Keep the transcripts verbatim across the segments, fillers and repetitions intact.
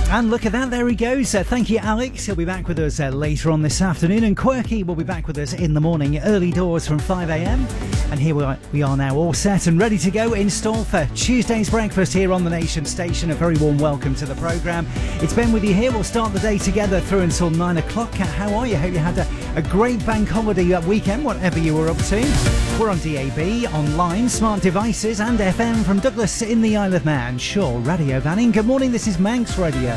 And look at that, there he goes. Uh, thank you, Alex. He'll be back with us uh, later on this afternoon. And Quirky will be back with us in the morning, early doors from five a.m. And here we are, we are now all set and ready to go in store for Tuesday's breakfast here on the Nation Station. A very warm welcome to the programme. It's Ben with you here. We'll start the day together through until nine o'clock. How are you? Hope you had a, a great bank holiday weekend, whatever you were up to. We're on D A B, online, smart devices and F M from Douglas in the Isle of Man. Sure, Radio Vanning. Good morning, this is Manx Radio.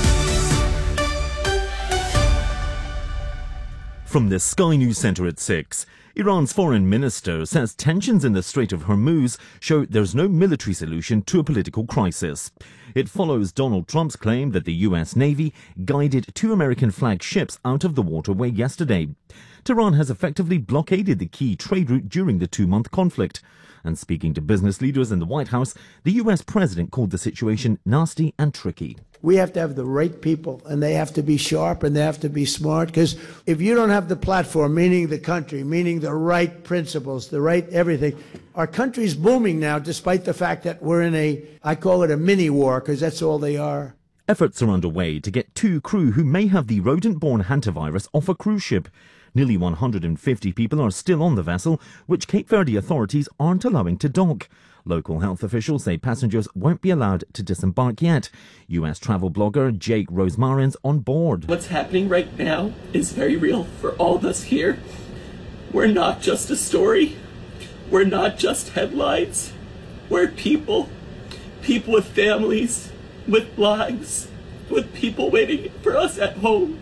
From the Sky News Centre at six, Iran's foreign minister says tensions in the Strait of Hormuz show there's no military solution to a political crisis. It follows Donald Trump's claim that the U S Navy guided two American flagged ships out of the waterway yesterday. Tehran has effectively blockaded the key trade route during the two-month conflict. And speaking to business leaders in the White House, the U S president called the situation nasty and tricky. We have to have the right people, and they have to be sharp, and they have to be smart, because if you don't have the platform, meaning the country, meaning the right principles, the right everything, our country's booming now, despite the fact that we're in a, I call it a mini-war, because that's all they are. Efforts are underway to get two crew who may have the rodent-borne hantavirus off a cruise ship. Nearly one hundred fifty people are still on the vessel, which Cape Verde authorities aren't allowing to dock. Local health officials say passengers won't be allowed to disembark yet. U S travel blogger Jake Rosemarin's on board. What's happening right now is very real for all of us here. We're not just a story. We're not just headlines. We're people. People with families, with lives, with people waiting for us at home.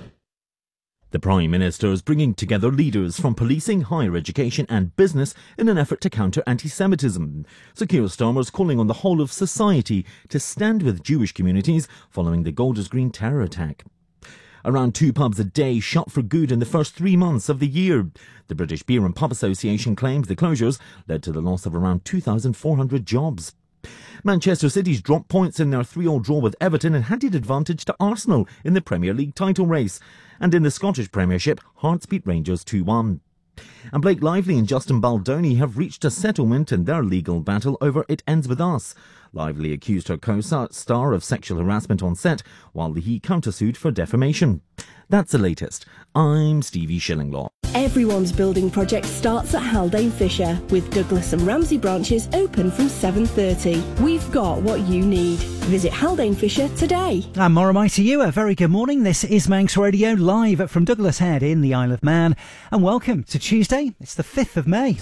The Prime Minister is bringing together leaders from policing, higher education and business in an effort to counter anti-Semitism. Sir Keir Starmer's calling on the whole of society to stand with Jewish communities following the Golders Green terror attack. Around two pubs a day shut for good in the first three months of the year. The British Beer and Pub Association claims the closures led to the loss of around two thousand four hundred jobs. Manchester City's dropped points in their three all draw with Everton and handed advantage to Arsenal in the Premier League title race. And in the Scottish Premiership, Hearts beat Rangers two one. And Blake Lively and Justin Baldoni have reached a settlement in their legal battle over It Ends With Us. Lively accused her co-star of sexual harassment on set, while he countersued for defamation. That's the latest. I'm Stevie Shillinglaw. Everyone's building project starts at Haldane Fisher, with Douglas and Ramsey branches open from seven thirty. We've got what you need. Visit Haldane Fisher today. And Moramai to you. A very good morning. This is Manx Radio, live from Douglas Head in the Isle of Man. And welcome to Tuesday. It's the fifth of May.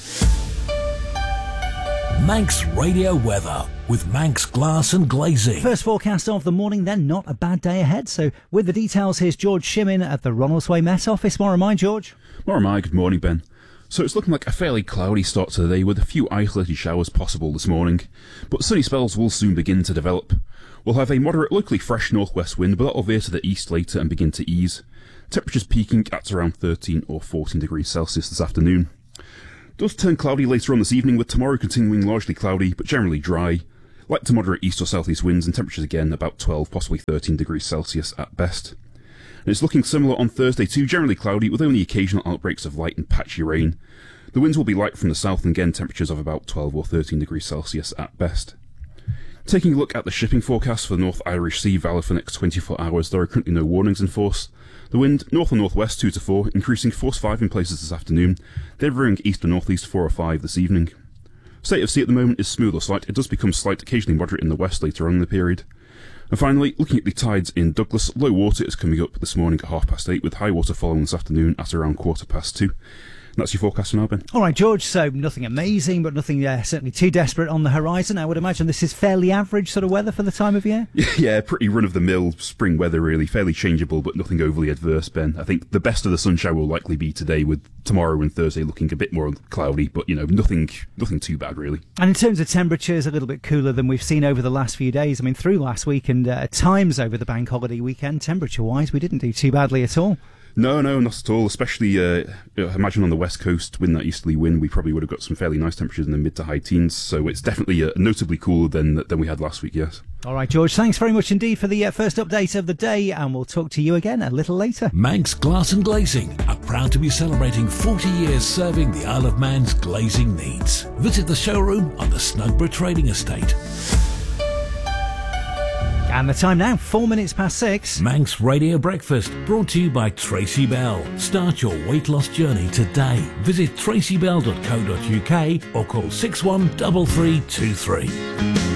Manx Radio weather with Manx Glass and Glazing. First forecast of the morning, then not a bad day ahead. So with the details, here's George Shimmin at the Ronaldsway Met Office. Moramai, George. Moramai, good morning, Ben. So it's looking like a fairly cloudy start to the day with a few isolated showers possible this morning, but sunny spells will soon begin to develop. We'll have a moderate, locally fresh northwest wind, but that'll veer to the east later and begin to ease. Temperatures peaking at around thirteen or fourteen degrees Celsius this afternoon. It does turn cloudy later on this evening, with tomorrow continuing largely cloudy but generally dry. Light to moderate east or southeast winds and temperatures again about twelve, possibly thirteen degrees Celsius at best. And it's looking similar on Thursday too, generally cloudy with only occasional outbreaks of light and patchy rain. The winds will be light from the south and again temperatures of about twelve or thirteen degrees Celsius at best. Taking a look at the shipping forecast for the North Irish Sea valid for the next twenty-four hours, there are currently no warnings in force. The wind north or northwest two to four, increasing force five in places this afternoon, then veering east or northeast four or five this evening. State of sea at the moment is smooth or slight. It does become slight, occasionally moderate in the west later on in the period. And finally, looking at the tides in Douglas, low water is coming up this morning at half past eight, with high water following this afternoon at around quarter past two. And that's your forecast for now, Ben. All right, George, so nothing amazing, but nothing uh, certainly too desperate on the horizon. I would imagine this is fairly average sort of weather for the time of year? Yeah, pretty run-of-the-mill spring weather, really. Fairly changeable, but nothing overly adverse, Ben. I think the best of the sunshine will likely be today, with tomorrow and Thursday looking a bit more cloudy, but, you know, nothing nothing too bad, really. And in terms of temperatures, a little bit cooler than we've seen over the last few days. I mean, through last week and uh, at times over the bank holiday weekend, temperature-wise, we didn't do too badly at all. No, no, not at all. Especially, uh, imagine on the west coast, with that easterly wind, we probably would have got some fairly nice temperatures in the mid to high teens. So it's definitely uh, notably cooler than than we had last week, yes. All right, George, thanks very much indeed for the uh, first update of the day, and we'll talk to you again a little later. Manx Glass and Glazing are proud to be celebrating forty years serving the Isle of Man's glazing needs. Visit the showroom on the Snugborough Trading Estate. And the time now, four minutes past six. Manx Radio Breakfast, brought to you by Tracy Bell. Start your weight loss journey today. Visit tracy bell dot co dot uk or call six one three three two three.